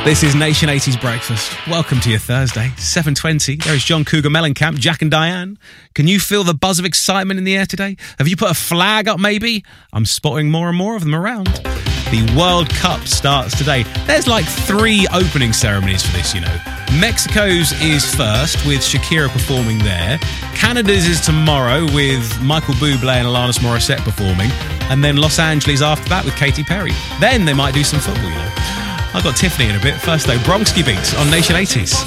This is Nation 80s Breakfast. Welcome to your Thursday, 7:20. There is John Cougar Mellencamp, Jack and Diane. Can you feel the buzz of excitement in the air today? Have you put a flag up maybe? I'm spotting more and more of them around. The World Cup starts today. There's like 3 opening ceremonies for this, you know. Mexico's is first, with Shakira performing there. Canada's is tomorrow, with Michael Bublé and Alanis Morissette performing. And then Los Angeles after that with Katy Perry. Then they might do some football, you know. I've got Tiffany in a bit. First though, Bronski Beats on Nation 80s.